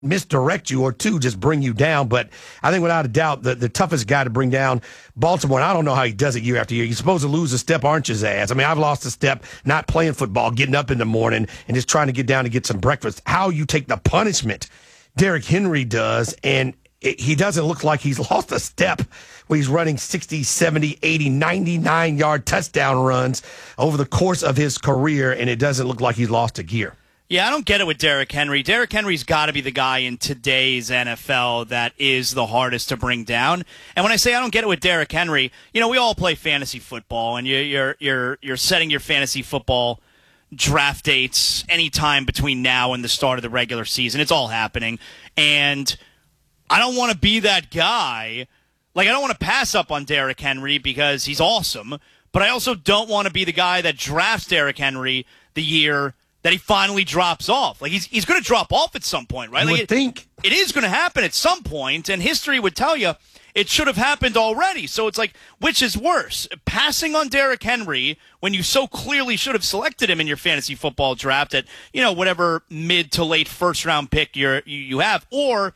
misdirect you, or two, just bring you down. But I think without a doubt, the toughest guy to bring down Baltimore, and I don't know how he does it year after year. You're supposed to lose a step, aren't you, Zaz? I mean, I've lost a step not playing football, getting up in the morning and just trying to get down to get some breakfast. How you take the punishment Derrick Henry does, and he doesn't look like he's lost a step when he's running 60, 70, 80, 99-yard touchdown runs over the course of his career, and it doesn't look like he's lost a gear. Yeah, I don't get it with Derrick Henry. Derrick Henry's got to be the guy in today's NFL that is the hardest to bring down. And when I say I don't get it with Derrick Henry, we all play fantasy football, and you're setting your fantasy football draft dates anytime between now and the start of the regular season. It's all happening. And I don't want to be that guy. Like, I don't want to pass up on Derrick Henry because he's awesome, but I also don't want to be the guy that drafts Derrick Henry the year that he finally drops off. Like, he's going to drop off at some point, right? You would think. It is going to happen at some point, and history would tell you it should have happened already. So it's like, which is worse? Passing on Derrick Henry when you so clearly should have selected him in your fantasy football draft at, whatever mid to late first round pick you have, or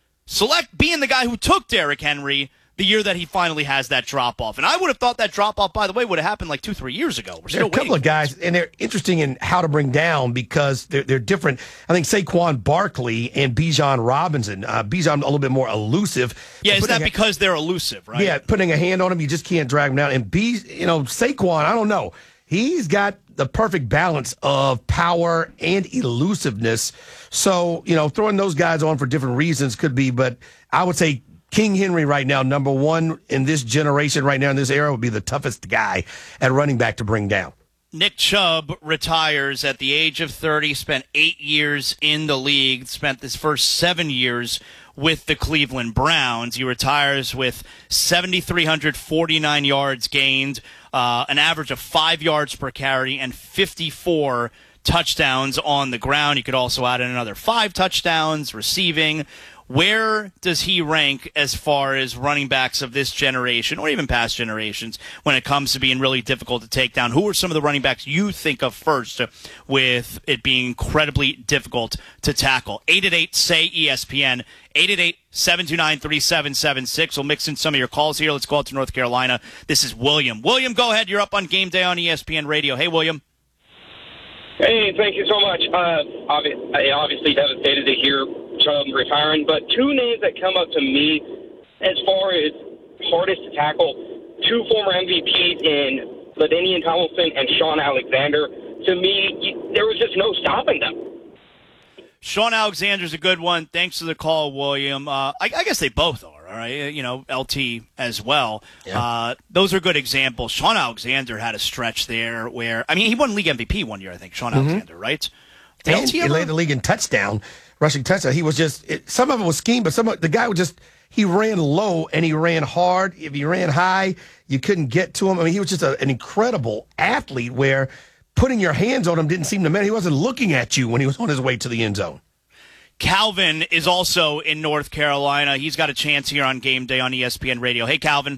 being the guy who took Derrick Henry the year that he finally has that drop-off. And I would have thought that drop-off, by the way, would have happened like 2-3 years ago. There are a couple of guys, and they're interesting in how to bring down because they're different. I think Saquon Barkley and Bijan Robinson. Bijan a little bit more elusive. Yeah, is that because they're elusive, right? Yeah, putting a hand on him, you just can't drag him down. And Saquon, I don't know. He's got the perfect balance of power and elusiveness. So, throwing those guys on for different reasons could be, but I would say King Henry right now, number one in this generation right now in this era, would be the toughest guy at running back to bring down. Nick Chubb retires at the age of 30, spent 8 years in the league, spent his first 7 years with the Cleveland Browns. He retires with 7,349 yards gained, an average of 5 yards per carry, and 54 touchdowns on the ground. You could also add in another 5 touchdowns receiving. Where does he rank as far as running backs of this generation or even past generations when it comes to being really difficult to take down? Who are some of the running backs you think of first with it being incredibly difficult to tackle? 888-SAY-ESPN, 888-729-3776. We'll mix in some of your calls here. Let's go out to North Carolina. This is William. William, go ahead. You're up on Game Day on ESPN Radio. Hey, William. Hey, thank you so much. Obviously devastated to hear Chubb retiring, but two names that come up to me as far as hardest to tackle, two former MVPs in LaDainian Tomlinson and Sean Alexander. To me, there was just no stopping them. Sean Alexander's a good one. Thanks for the call, William. I guess they both are. All right, LT as well. Yeah. Those are good examples. Sean Alexander had a stretch there where, he won league MVP one year, I think, Sean Alexander, right? And he led the league in rushing touchdown. He was some of it was scheme, but the guy he ran low and he ran hard. If he ran high, you couldn't get to him. He was just an incredible athlete where putting your hands on him didn't seem to matter. He wasn't looking at you when he was on his way to the end zone. Calvin is also in North Carolina. He's got a chance here on Game Day on ESPN Radio. Hey, Calvin.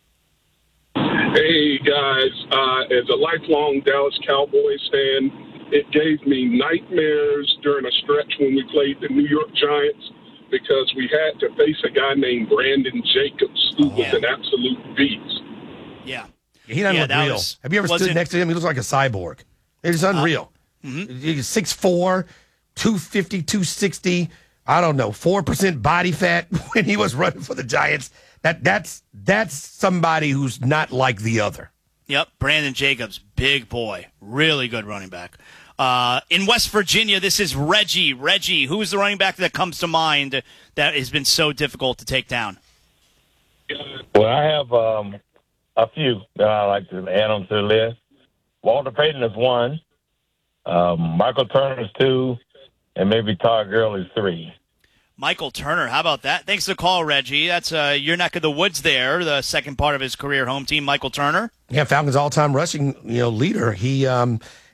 Hey, guys. As a lifelong Dallas Cowboys fan, it gave me nightmares during a stretch when we played the New York Giants because we had to face a guy named Brandon Jacobs, who was an absolute beast. Yeah. He doesn't look real. Have you ever stood next to him? He looks like a cyborg. It's unreal. He's 6'4", 250, 260, I don't know, 4% body fat when he was running for the Giants. That's somebody who's not like the other. Yep, Brandon Jacobs, big boy, really good running back. In West Virginia, this is Reggie. Reggie, who is the running back that comes to mind that has been so difficult to take down? Well, I have a few that I like to add on to the list. Walter Payton is one. Michael Turner is two. And maybe Todd Gurley's three. Michael Turner, how about that? Thanks for the call, Reggie. That's your neck of the woods there, the second part of his career home team, Michael Turner. Yeah, Falcons all-time rushing leader. He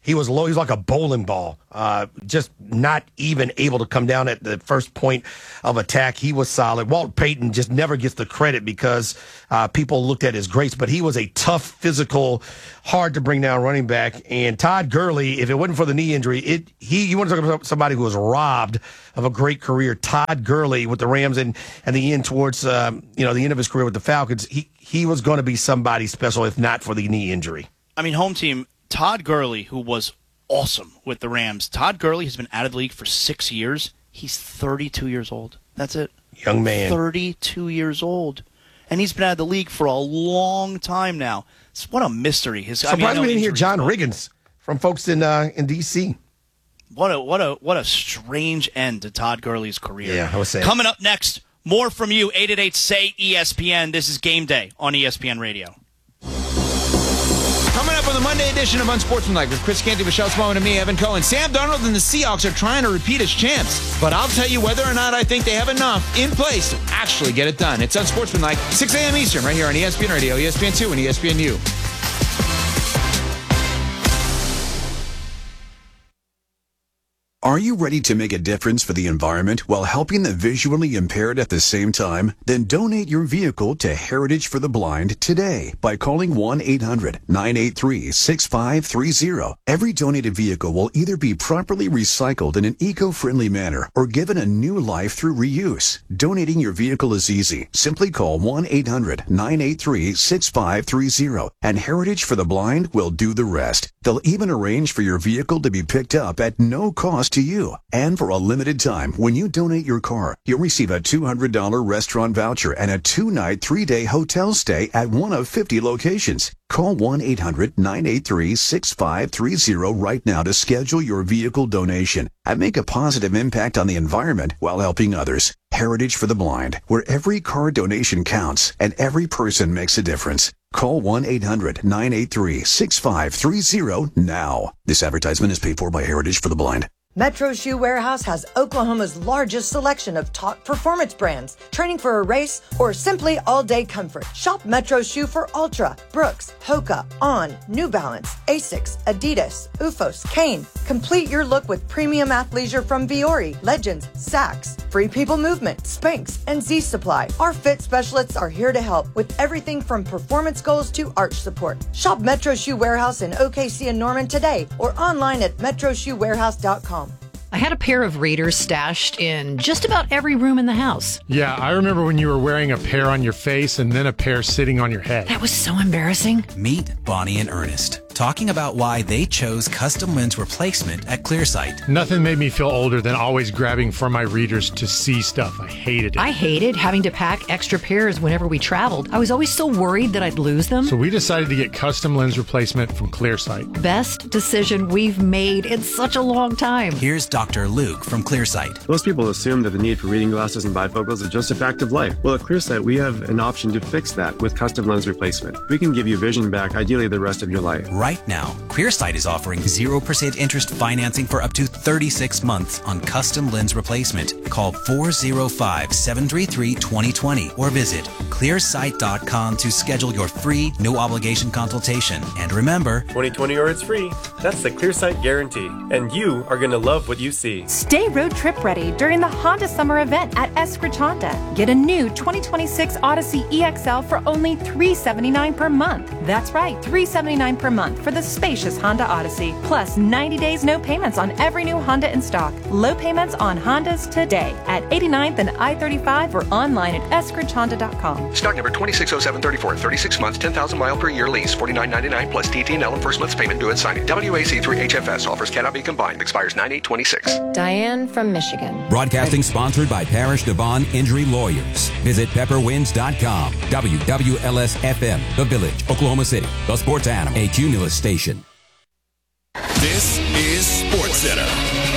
He was low. He was like a bowling ball, just not even able to come down at the first point of attack. He was solid. Walt Payton just never gets the credit because people looked at his greats, but he was a tough, physical, hard to bring down running back. And Todd Gurley, if it wasn't for the knee injury, you want to talk about somebody who was robbed of a great career. Todd Gurley with the Rams and the end towards the end of his career with the Falcons. He was going to be somebody special if not for the knee injury. I mean, home team. Todd Gurley, who was awesome with the Rams. Todd Gurley has been out of the league for 6 years. He's 32 years old. That's it. Young man. 32 years old. And he's been out of the league for a long time now. What a mystery. Surprised we didn't hear John Riggins from folks in D.C. What a strange end to Todd Gurley's career. Yeah, I was saying. Coming up next, more from you, 888-SAY-ESPN. This is Game Day on ESPN Radio. Coming up on the Monday edition of Unsportsmanlike with Chris Canty, Michelle Smallman, and me, Evan Cohen. Sam Darnold and the Seahawks are trying to repeat as champs, but I'll tell you whether or not I think they have enough in place to actually get it done. It's Unsportsmanlike, 6 a.m. Eastern, right here on ESPN Radio, ESPN2, and ESPNU. Are you ready to make a difference for the environment while helping the visually impaired at the same time? Then donate your vehicle to Heritage for the Blind today by calling 1-800-983-6530. Every donated vehicle will either be properly recycled in an eco-friendly manner or given a new life through reuse. Donating your vehicle is easy. Simply call 1-800-983-6530 and Heritage for the Blind will do the rest. They'll even arrange for your vehicle to be picked up at no cost to you. And for a limited time, when you donate your car, you'll receive a $200 restaurant voucher and a 2-night, 3-day hotel stay at one of 50 locations. Call 1-800-983-6530 right now to schedule your vehicle donation and make a positive impact on the environment while helping others. Heritage for the Blind, where every car donation counts and every person makes a difference. Call 1-800-983-6530 now. This advertisement is paid for by Heritage for the Blind. Metro Shoe Warehouse has Oklahoma's largest selection of top performance brands, training for a race, or simply all-day comfort. Shop Metro Shoe for Ultra, Brooks, Hoka, On, New Balance, Asics, Adidas, Ufos, Kane. Complete your look with premium athleisure from Viore, Legends, Saks, Free People Movement, Spanx, and Z Supply. Our fit specialists are here to help with everything from performance goals to arch support. Shop Metro Shoe Warehouse in OKC and Norman today or online at metroshoewarehouse.com. I had a pair of readers stashed in just about every room in the house. Yeah, I remember when you were wearing a pair on your face and then a pair sitting on your head. That was so embarrassing. Meet Bonnie and Ernest, talking about why they chose custom lens replacement at Clearsight. Nothing made me feel older than always grabbing for my readers to see stuff. I hated it. I hated having to pack extra pairs whenever we traveled. I was always so worried that I'd lose them. So we decided to get custom lens replacement from Clearsight. Best decision we've made in such a long time. Here's Dr. Luke from Clearsight. Most people assume that the need for reading glasses and bifocals is just a fact of life. Well, at Clearsight, we have an option to fix that with custom lens replacement. We can give you vision back, ideally the rest of your life. Right now, Clearsight is offering 0% interest financing for up to 36 months on custom lens replacement. Call 405-733-2020 or visit clearsight.com to schedule your free, no-obligation consultation. And remember, 2020 or it's free. That's the Clearsight guarantee. And you are going to love what you see. Stay road trip ready during the Honda Summer Event at Eskridge Honda. Get a new 2026 Odyssey EXL for only $379 per month. That's right, $379 per month for the spacious Honda Odyssey. Plus 90 days no payments on every new Honda in stock. Low payments on Hondas today at 89th and I-35 or online at eskridgehonda.com. Stock number 260734, 36 months, 10,000 mile per year lease, $49.99 plus TT&L and first month's payment due at signing. WAC3HFS offers cannot be combined. Expires 9/8/26. Diane from Michigan. Broadcasting sponsored by Parish Devon Injury Lawyers. Visit pepperwinds.com. WWLS-FM, The Village, Oklahoma City, the sports animal, a Cumulus station. This is SportsCenter.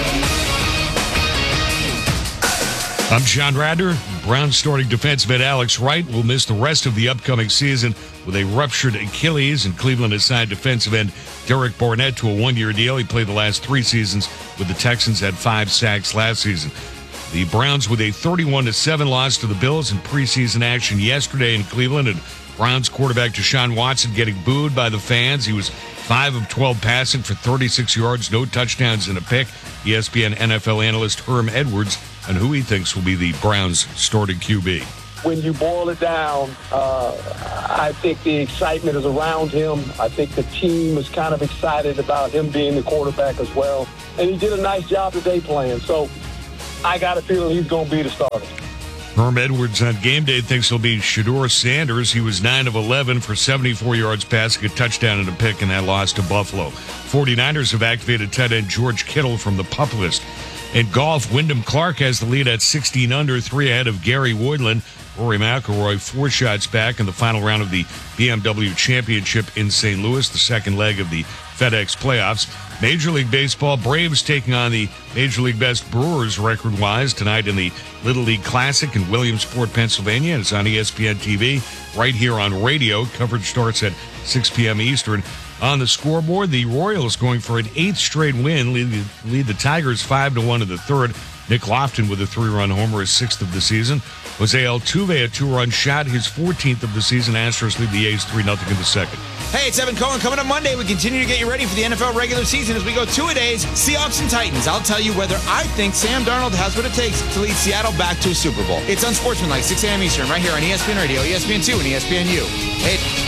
I'm John Radner. Browns starting defensive end Alex Wright will miss the rest of the upcoming season with a ruptured Achilles, and Cleveland assigned defensive end Derek Barnett to a one-year deal. He played the last 3 seasons with the Texans, had 5 sacks last season. The Browns with a 31-7 loss to the Bills in preseason action yesterday in Cleveland, and Browns quarterback Deshaun Watson getting booed by the fans. He was 5 of 12 passing for 36 yards, no touchdowns and a pick. ESPN NFL analyst Herm Edwards on who he thinks will be the Browns' starting QB. When you boil it down, I think the excitement is around him. I think the team is kind of excited about him being the quarterback as well. And he did a nice job today playing. So I got a feeling he's going to be the starter. Herm Edwards on game day thinks he'll be Shedeur Sanders. He was 9 of 11 for 74 yards passing, a touchdown and a pick in that loss to Buffalo. 49ers have activated tight end George Kittle from the PUP list. In golf, Wyndham Clark has the lead at 16 under, 3 ahead of Gary Woodland. Rory McIlroy 4 shots back in the final round of the BMW Championship in St. Louis, the second leg of the FedEx playoffs. Major League Baseball, Braves taking on the Major League Best Brewers record-wise tonight in the Little League Classic in Williamsport, Pennsylvania. It's on ESPN TV right here on radio. Coverage starts at 6 p.m. Eastern. On the scoreboard, the Royals going for an 8th straight win, lead the Tigers 5-1 in the third. Nick Lofton with a 3-run homer, his 6th of the season. Jose Altuve, a 2-run shot, his 14th of the season. Astros lead the A's 3-0 in the second. Hey, it's Evan Cohen. Coming up Monday, we continue to get you ready for the NFL regular season as we go 2-a-days, Seahawks and Titans. I'll tell you whether I think Sam Darnold has what it takes to lead Seattle back to a Super Bowl. It's Unsportsmanlike, 6 a.m. Eastern, right here on ESPN Radio, ESPN2, and ESPNU. Hey.